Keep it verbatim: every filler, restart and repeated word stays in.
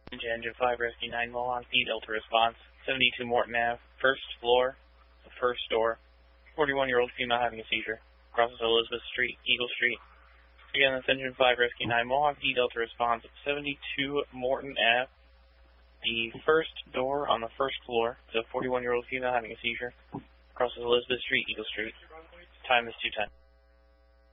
Engine five, Rescue nine, Mohawk D, Delta response, seventy-two Morton Avenue, first floor, the first door, forty-one-year-old female having a seizure, crosses Elizabeth Street, Eagle Street. Again, that's Engine five, Rescue nine, Mohawk D, Delta response, seventy-two Morton Avenue, the first door on the first floor, so forty-one-year-old female having a seizure, crosses Elizabeth Street, Eagle Street. Time is two ten.